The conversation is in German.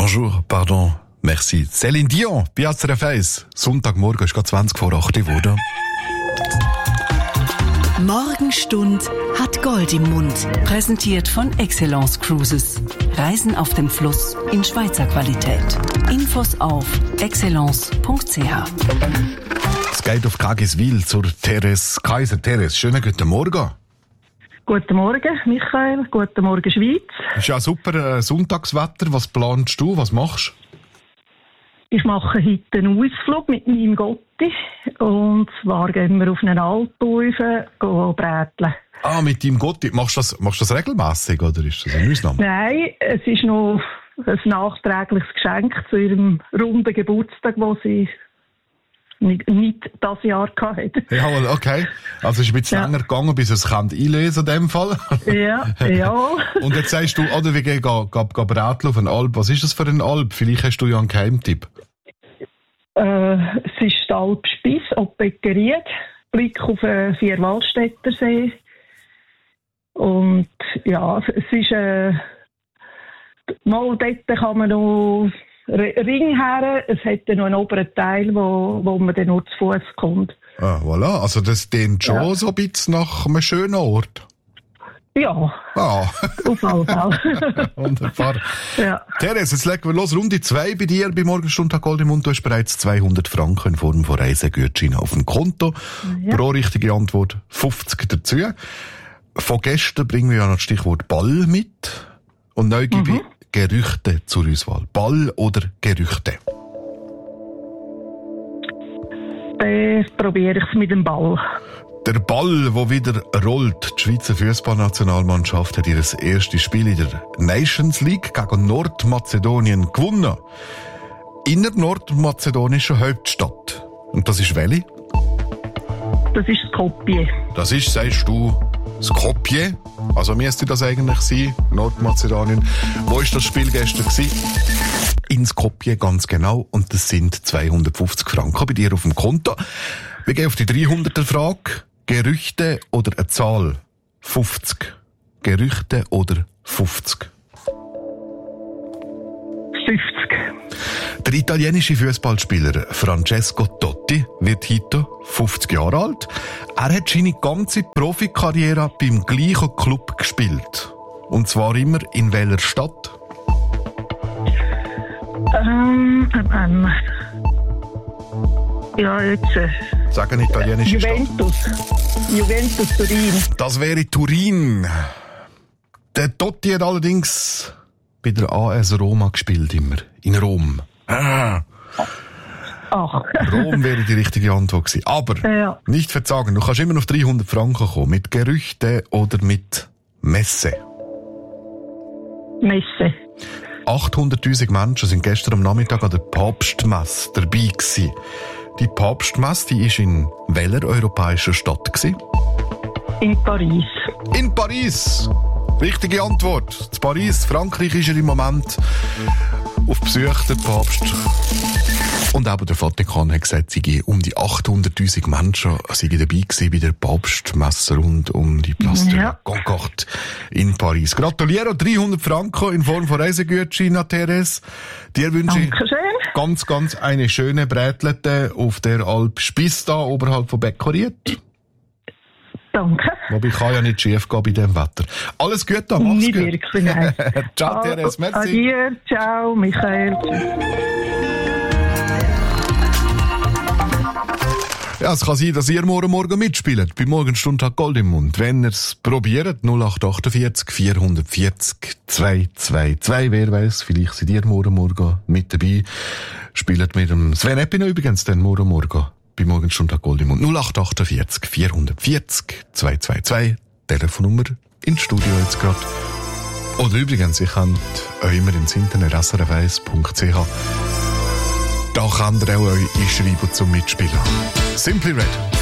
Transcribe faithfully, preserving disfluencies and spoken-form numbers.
Bonjour, pardon, merci. Céline Dion, Piazza der Fels. Sonntagmorgen ist gerade zwanzig vor acht geworden. Morgenstund hat Gold im Mund. Präsentiert von Excellence Cruises. Reisen auf dem Fluss in Schweizer Qualität. Infos auf excellence punkt c h. Es geht auf Kagiswil zur Therese Kaiser. Therese, schönen guten Morgen. Guten Morgen, Michael. Guten Morgen, Schweiz. Ist ja super äh, Sonntagswetter. Was planst du? Was machst du? Ich mache heute einen Ausflug mit meinem Gotti. Und zwar gehen wir auf einen Alpenhäufen bräteln. Ah, mit deinem Gotti. Machst du das, machst du das regelmässig oder ist das eine Ausnahme? Nein, es ist noch ein nachträgliches Geschenk zu ihrem runden Geburtstag, den sie nicht, nicht das Jahr hatte. Ja, okay. Also es ist ein bisschen ja. länger gegangen, bis es einlesen kann in dem Fall. Ja, ja. Und jetzt sagst du, oder wir gehen ga, ga, ga bräteln auf einen Alp. Was ist das für ein Alp? Vielleicht hast du ja einen Geheimtipp. Äh, es ist der Alp Spiess, Oppekeried, Blick auf den Vierwaldstättersee. Und ja, es ist äh, mal dort kann man noch Ring her, es hat dann noch einen oberen Teil, wo, wo man dann nur zu Fuß kommt. Ah, voilà. Also das klingt schon ja. so ein bisschen nach einem schönen Ort. Ja, ah. auf jeden Fall. Wunderbar. Ja. Therese, jetzt legen wir los. Runde zwei bei dir bei Morgenstund hat Gold im Mund. Du hast bereits zweihundert Franken in Form von Reisegutscheinen auf dem Konto. Ja. Pro richtige Antwort fünfzig dazu. Von gestern bringen wir ja noch das Stichwort Ball mit. Und neu gebe ich Gerüchte zur Auswahl. Ball oder Gerüchte? Dann probiere ich es mit dem Ball. Der Ball, der wieder rollt. Die Schweizer Fußballnationalmannschaft hat ihr erstes Spiel in der Nations League gegen Nordmazedonien gewonnen. In der nordmazedonischen Hauptstadt. Und das ist welche? Das ist Skopje. Das ist, sagst du, Skopje. Also müsste das eigentlich sein, Nordmazedonien. Wo war das Spiel gestern gewesen? In Skopje, ganz genau. Und das sind zweihundertfünfzig Franken bei dir auf dem Konto. Wir gehen auf die dreihunderter Frage. Gerüchte oder eine Zahl? fünfzig. Gerüchte oder fünfzig? fünfzig. Der italienische Fußballspieler Francesco Totti wird heute fünfzig Jahre alt. Er hat seine ganze Profikarriere beim gleichen Club gespielt. Und zwar immer in welcher Stadt? Ähm, ähm, ja, jetzt. Äh, Sag eine italienische Juventus. Stadt. Juventus Turin. Das wäre Turin. Der Totti hat allerdings bei der A S Roma gespielt, immer. In Rom. Ah. Ach. Rom wäre die richtige Antwort gewesen. Aber ja. nicht verzagen, du kannst immer auf dreihundert Franken kommen. Mit Gerüchte oder mit Messe? Messe. achthunderttausend Menschen sind gestern am Nachmittag an der Papstmesse dabei gewesen. Die Papstmesse, die ist in welcher europäischen Stadt gewesen? In Paris. In Paris! Richtige Antwort. In Paris, Frankreich ist er im Moment auf Besuch, der Papst. Und auch der Vatikan hat gesagt, sie gehen um die achthunderttausend Menschen sind dabei gewesen bei der Papstmesse rund um die Place de la Concorde in Paris. Gratuliere, dreihundert Franken in Form von Reisegutscheinen, Therese. Dir wünsche ich ganz, ganz eine schöne Brätlete auf der Alp Spiess da oberhalb von Beckoriet. Danke. Wobei kann ja nicht schief gehen bei diesem Wetter. Alles Gute, mach's nicht gut. Nicht wirklich, nein. Ciao, Therese, merci. Adieu, ciao, Michael. Ja, es kann sein, dass ihr morgen Morgen mitspielt. Bei Morgenstund hat Gold im Mund. Wenn ihr es probiert, null acht achtundvierzig vierhundertvierzig zweihundertzweiundzwanzig. Wer weiss, vielleicht seid ihr morgen Morgen mit dabei. Spielt mit dem Sven Eppino übrigens dann morgen Morgen bei Morgenstund hat Gold im Mund. null acht achtundvierzig vierhundertvierzig zweihundertzweiundzwanzig. Telefonnummer ins Studio jetzt gerade. Oder übrigens, ihr könnt euch immer ins Internet s r f eins punkt c h. Da könnt ihr auch euch einschreiben zum Mitspielen. Simply Red.